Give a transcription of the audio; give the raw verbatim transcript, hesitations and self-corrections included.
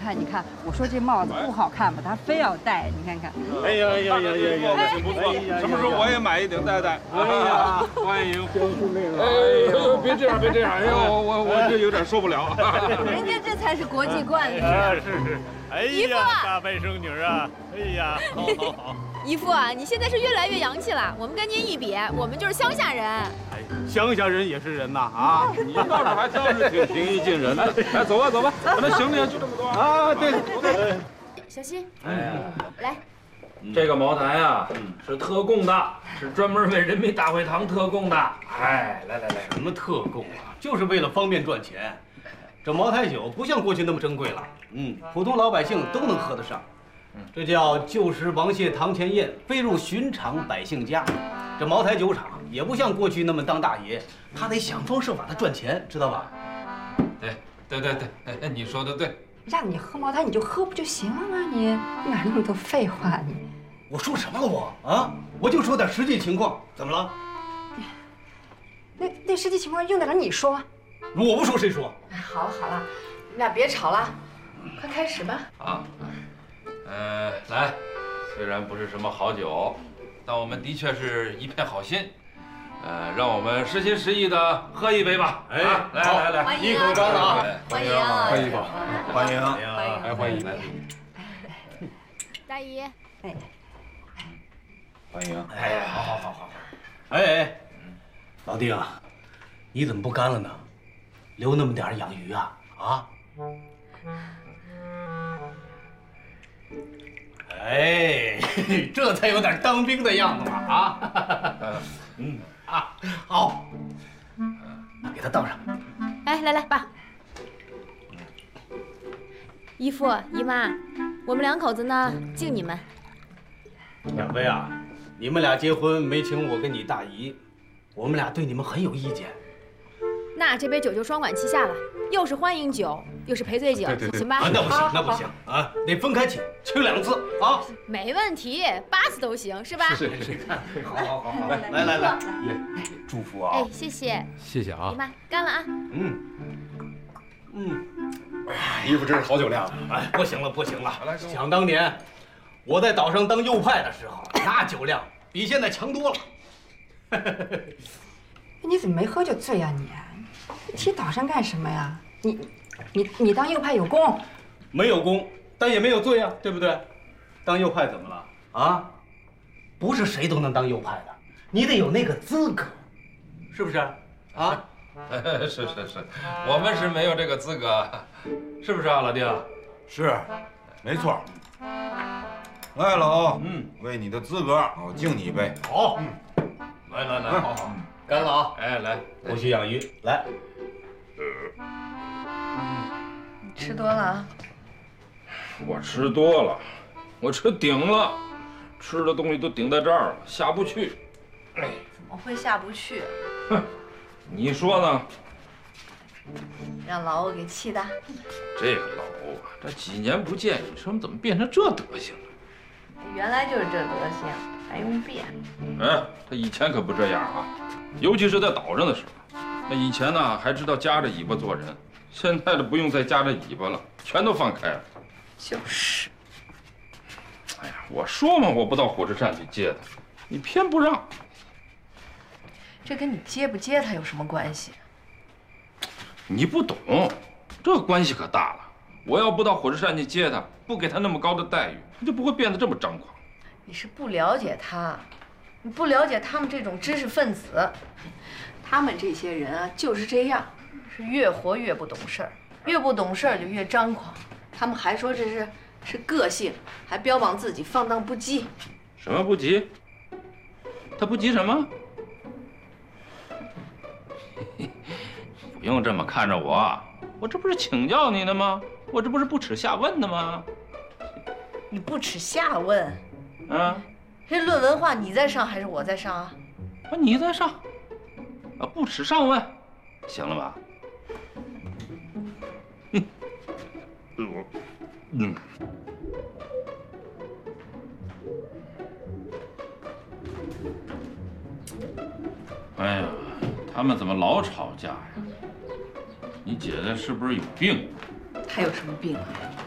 看，你看，我说这帽子不好看吧，他非要戴，你看看。 哎呀呀呀呀呀，挺不错。什么时候我也买一顶戴戴？哎呀，欢迎，真是那个。哎呦，别这样，别这样，哎呦，我我这有点受不了。 人家这才是国际冠军。 是是。哎呀，大半生女啊！哎呀，好好好。 姨父啊，你现在是越来越洋气了。我们跟您一比，我们就是乡下人。 哎，乡下人也是人呐啊！你倒是还倒是挺平易近人的。哎，走吧走吧，咱们行李就这么多啊。对对。 小心。哎，来。 这个茅台啊，是特供的，是专门为人民大会堂特供的。哎，来来来， 什么特供啊？就是为了方便赚钱。这茅台酒不像过去那么珍贵了，嗯，普通老百姓都能喝得上。这叫旧时王谢堂前燕，飞入寻常百姓家。这茅台酒厂也不像过去那么当大爷，他得想方设法的赚钱，知道吧？ 对对对对，哎，你说的对。 让你喝茅台你就喝不就行了吗？你哪那么多废话你？ 我说什么了我啊？我就说点实际情况，怎么了？ 那那实际情况用得着你说？ 我不说谁说？ 哎，好了好了，你们俩别吵了，快开始吧。 啊，呃，来，虽然不是什么好酒，但我们的确是一片好心。呃，让我们实心实意的喝一杯吧！哎，来来来， 一口干了啊！欢迎， 欢迎，欢迎， 哎，欢迎！ 大姨， 哎， 欢迎！ 哎，好好好好。哎哎，老丁啊，你怎么不干了呢？留那么点养鱼啊？啊？哎，这才有点当兵的样子嘛！啊？嗯。啊，好，给他倒上。 哎，来来，爸。姨父、姨妈，我们两口子呢，敬你们。 小飞啊，你们俩结婚没请我跟你大姨，我们俩对你们很有意见。 那这杯酒就双管齐下了，又是欢迎酒，又是赔罪酒，行吧？ 啊，那不行，那不行啊，得分开请，请两次啊。 没问题，八次都行，是吧？ 是是是，好好好好，来来来来，祝福啊！ 哎，谢谢， 谢谢啊！ 姨妈干了啊！ 嗯嗯， 姨夫真是好酒量。 哎，不行了不行了，想当年我在岛上当右派的时候，那酒量比现在强多了。 你怎么没喝就醉啊你？提岛上干什么呀？你你你当右派有功？ 没有功，但也没有罪啊，对不对？当右派怎么了啊？不是谁都能当右派的，你得有那个资格，是不是？啊？ 是是是，我们是没有这个资格，是不是啊，老丁？ 是，没错。来，老欧，嗯，为你的资格，我敬你一杯。 好，嗯，来来来，好好，干了啊！ 哎，来， 不许养鱼，来。 你吃多了啊？ 我吃多了，我吃顶了，吃的东西都顶在这儿了，下不去。哎， 怎么会下不去？ 哼，你说呢？ 让老欧给气的。 这个老欧啊，这几年不见，你说怎么变成这德行了？ 原来就是这德行，还用变？ 哎，他以前可不这样啊，尤其是在岛上的时候。那以前呢，还知道夹着尾巴做人，现在的不用再夹着尾巴了，全都放开了。 就是。 哎呀，我说嘛，我不到火车站去接他，你偏不让。 这跟你接不接他有什么关系？ 你不懂，这关系可大了。我要不到火车站去接他，不给他那么高的待遇，他就不会变得这么张狂。 你是不了解他，你不了解他们这种知识分子。他们这些人啊，就是这样，是越活越不懂事儿，越不懂事儿就越张狂。他们还说这是是个性，还标榜自己放荡不羁。 什么不急？他不急什么？不用这么看着我，我这不是请教你呢吗？我这不是不耻下问的吗？ 你不耻下问？ 啊， 这论文化你在上还是我在上啊？ 啊，你在上。啊，不耻上问，行了吧？嗯，我，嗯。哎呀，他们怎么老吵架呀？你姐姐是不是有病？ 她有什么病啊？